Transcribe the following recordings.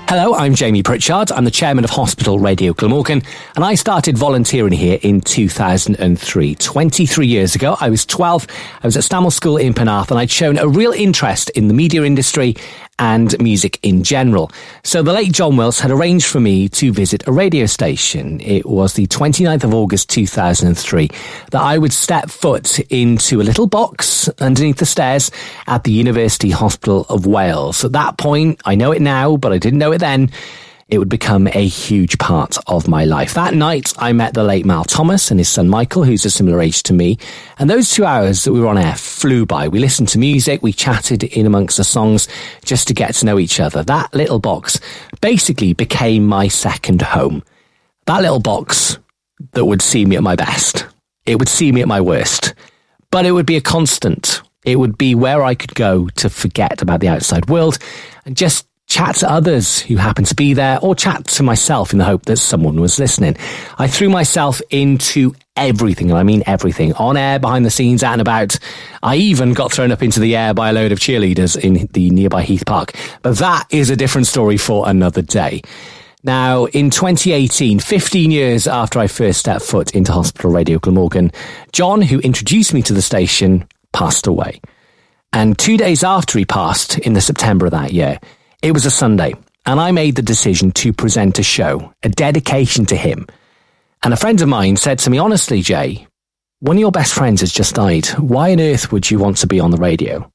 Hello, I'm Jamie Pritchard. I'm the chairman of Hospital Radio Glamorgan, and I started volunteering here in 2003. 23 years ago, I was 12. I was at Stamwell School in Penarth, and I'd shown a real interest in the media industry and music in general. So the late John Wills had arranged for me to visit a radio station. It was the 29th of August 2003 that I would step foot into a little box underneath the stairs at the University Hospital of Wales. At that point, I know it now, but I didn't know it then, it would become a huge part of my life. That night, I met the late Mal Thomas and his son Michael, who's a similar age to me. And those 2 hours that we were on air flew by. We listened to music, we chatted in amongst the songs just to get to know each other. That little box basically became my second home. That little box that would see me at my best. It would see me at my worst. But it would be a constant. It would be where I could go to forget about the outside world and just chat to others who happened to be there, or chat to myself in the hope that someone was listening. I threw myself into everything, and I mean everything. On air, behind the scenes, out and about. I even got thrown up into the air by a load of cheerleaders in the nearby Heath Park. But that is a different story for another day. Now, in 2018, 15 years after I first stepped foot into Hospital Radio Glamorgan, John, who introduced me to the station, passed away. And 2 days after he passed, in the September of that year, it was a Sunday, and I made the decision to present a show, a dedication to him. And a friend of mine said to me, honestly, Jay, one of your best friends has just died. Why on earth would you want to be on the radio?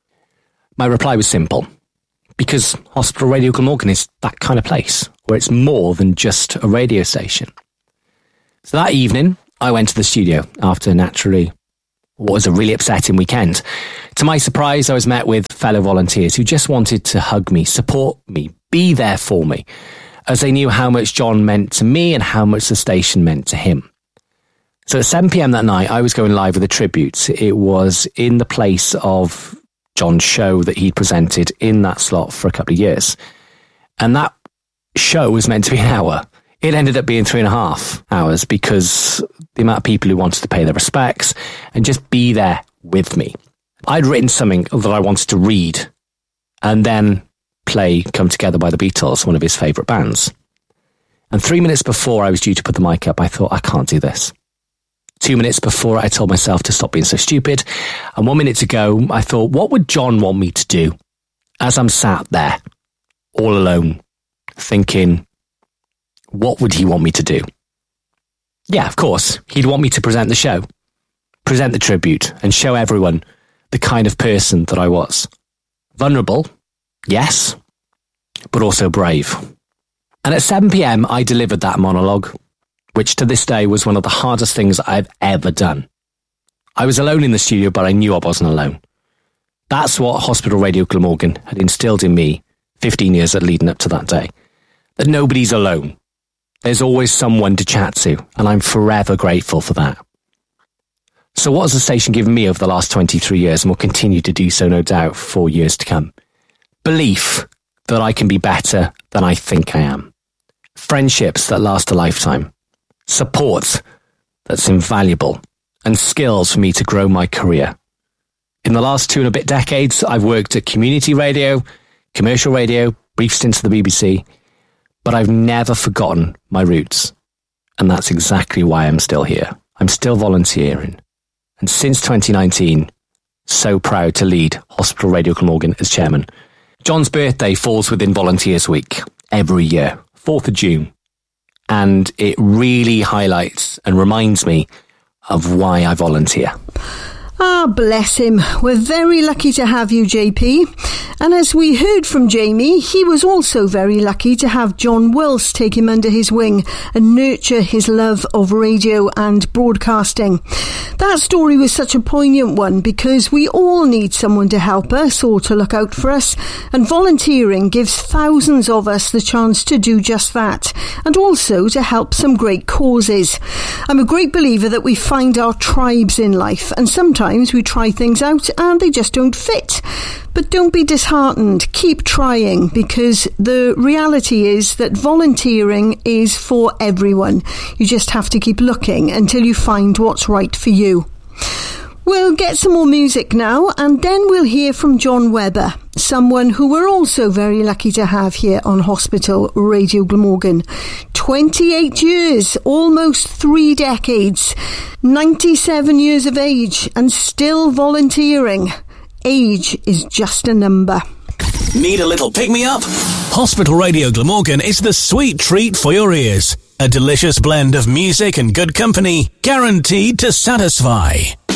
My reply was simple. Because Hospital Radio Glamorgan is that kind of place, where it's more than just a radio station. So that evening, I went to the studio after naturally what was a really upsetting weekend. To my surprise, I was met with fellow volunteers who just wanted to hug me, support me, be there for me, as they knew how much John meant to me and how much the station meant to him. So at 7 p.m. that night, I was going live with a tribute. It was in the place of John's show that he'd presented in that slot for a couple of years. And that show was meant to be an hour. It ended up being 3.5 hours because the amount of people who wanted to pay their respects and just be there with me. I'd written something that I wanted to read and then play Come Together by the Beatles, one of his favourite bands. And 3 minutes before I was due to put the mic up, I thought, I can't do this. 2 minutes before, I told myself to stop being so stupid. And 1 minute to go, I thought, what would John want me to do? As I'm sat there, all alone, thinking, what would he want me to do? Yeah, of course, he'd want me to present the show, present the tribute, and show everyone the kind of person that I was. Vulnerable, yes, but also brave. And at 7 p.m, I delivered that monologue, which to this day was one of the hardest things I've ever done. I was alone in the studio, but I knew I wasn't alone. That's what Hospital Radio Glamorgan had instilled in me 15 years leading up to that day. That nobody's alone. There's always someone to chat to, and I'm forever grateful for that. So what has the station given me over the last 23 years and will continue to do so, no doubt, for years to come? Belief that I can be better than I think I am. Friendships that last a lifetime. Support that's invaluable. And skills for me to grow my career. In the last 2 and a bit decades, I've worked at community radio, commercial radio, brief stints at the BBC, but I've never forgotten my roots. And that's exactly why I'm still here. I'm still volunteering. And since 2019, so proud to lead Hospital Radio Glamorgan as chairman. John's birthday falls within Volunteers Week every year, 4th of June. And it really highlights and reminds me of why I volunteer. Ah, bless him. We're very lucky to have you, JP. And as we heard from Jamie, he was also very lucky to have John Wills take him under his wing and nurture his love of radio and broadcasting. That story was such a poignant one because we all need someone to help us or to look out for us, and volunteering gives thousands of us the chance to do just that, and also to help some great causes. I'm a great believer that we find our tribes in life, and sometimes we try things out and they just don't fit. But don't be disheartened. Keep trying, because the reality is that volunteering is for everyone. You just have to keep looking until you find what's right for you. We'll get some more music now, and then we'll hear from John Webber, someone who we're also very lucky to have here on Hospital Radio Glamorgan. 28 years, almost 3 decades, 97 years of age, and still volunteering. Age is just a number. Need a little pick-me-up? Hospital Radio Glamorgan is the sweet treat for your ears. A delicious blend of music and good company, guaranteed to satisfy.